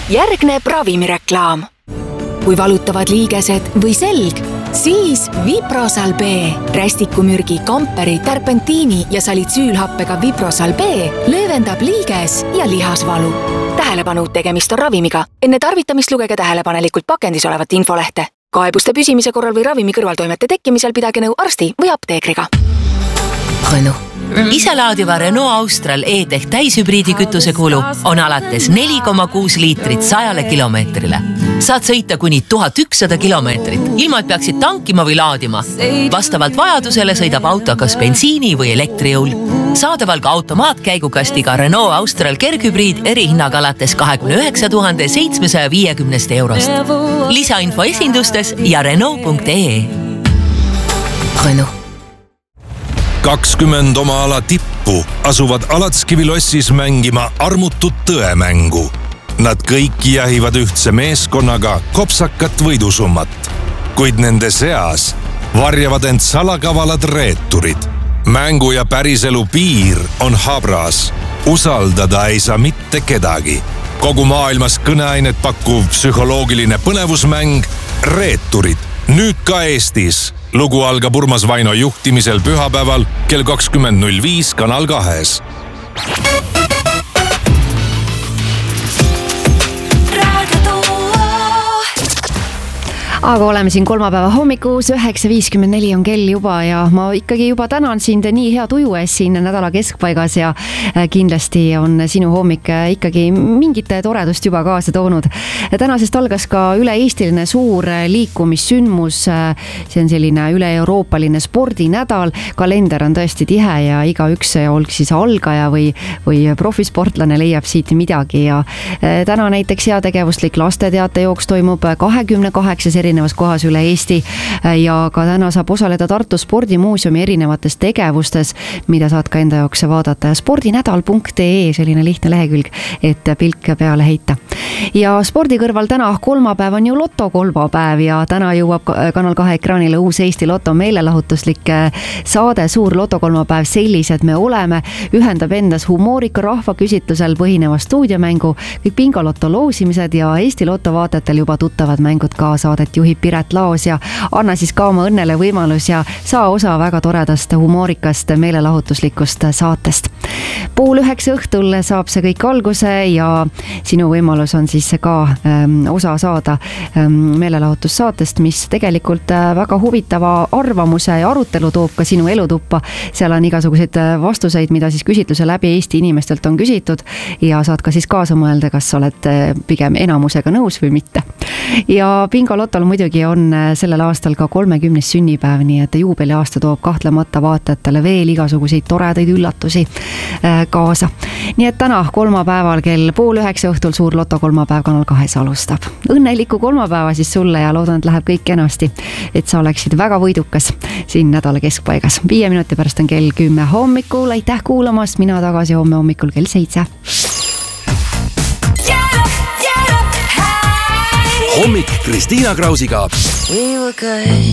Järgneb ravimireklaam. Kui valutavad liigesed või selg, siis Viprosal B. Rästikumürgi, kamperi, terpentiini ja salitsüülhappega Viprosal B löövendab liiges ja lihasvalu. Tähelepanu, tegemist on ravimiga. Enne tarvitamist lugege tähelepanelikult pakendis olevat infolehte. Kaebuste püsimise korral või ravimi kõrvaltoimete tekkimisel pidage nõu arsti või apteekriga. Renault. Iselaadiva Renault Austral E-Tech täishübriidi kütuse kulu on alates 4,6 liitrit 100 kilomeetrile. Saad sõita kuni 1100 kilomeetrit, ilma et peaksid tankima või laadima. Vastavalt vajadusele sõidab auto kas bensiini või elektrijõul. Saadaval ka automaatkäigukastiga Renault Austral kerghübriid erihinnaga alates 29 750 eurost. Lisainfo esindustes ja Renault.ee. Renault. 20 oma ala tippu asuvad Alatskivi lossis mängima armutut tõemängu. Nad kõik jahivad ühtse meeskonnaga kopsakat võidusummat, kuid nende seas varjavad end salakavalad reeturid. Mängu ja päriselu piir on habras. Usaldada ei saa mitte kedagi. Kogu maailmas kõneainet pakkuv psühholoogiline põnevusmäng Reeturid. Nüüd ka Eestis. Lugu algab Urmas Vaino juhtimisel pühapäeval kell 20.05 Kanal 2. Aga oleme siin kolmapäeva hommikuus, 9.54 on kell juba ja ma ikkagi juba tänan sind nii hea tuju ees siin nädala keskpaigas ja kindlasti on sinu hommik ikkagi mingit toredust juba kaasa toonud. Tänasest algas ka üle-eestiline suur liikumissündmus, see on selline üle-euroopaline spordinädal, kalender on tõesti tihe ja igaüks olgu siis algaja või profisportlane leiab siit midagi ja täna näiteks heategevuslik lasteteatejooks toimub 28 erinevas kohas üle Eesti ja ka täna saab osaleda Tartu Spordimuuseumi erinevates tegevustes, mida saad ka enda jaoks vaadata. Spordinädal.ee, selline lihtne lehekülg, et pilk peale heita. Ja spordi kõrval täna kolmapäev on ju lotokolmapäev ja täna jõuab Kanal 2 ekraanile uus Eesti Loto meelelahutuslik saade Suur lotokolmapäev sellised me oleme, ühendab endas humoorika rahvaküsitlusel põhineva stuudiomängu, kõik bingoloto loosimised ja Eesti Loto vaatajatel juba tuttavad mängud ka saadet juhib Piret Laos ja anna siis ka oma õnnele võimalus ja saa osa väga toredast humoorikast meelelahutuslikust saatest. 8:30 õhtul saab see kõik alguse ja sinu võimalus on siis ka osa saada meelelahutussaatest, mis tegelikult väga huvitava arvamuse ja arutelu toob ka sinu elutuppa. Seal on igasuguseid vastuseid, mida siis küsitluse läbi Eesti inimestelt on küsitud ja saad ka siis kaasa mõelda, kas oled pigem enamusega nõus või mitte. Ja bingolotol muidugi on sellel aastal ka 30. sünnipäev, nii et juubeliaasta toob kahtlemata vaatajatele veel igasuguseid toredaid üllatusi kaasa. Nii et täna kolmapäeval kell 8:30 õhtul Suur Loto kolmapäev Kanal 2 alustab. Õnnelikku kolmapäeva siis sulle ja loodan, et läheb kõik kenasti, et sa oleksid väga võidukas siin nädala keskpaigas. 5 minuti pärast on kell 10 hommikul. Aitäh kuulamast, mina tagasi homme hommikul kell 7. Hommik Kristiina Krausiga.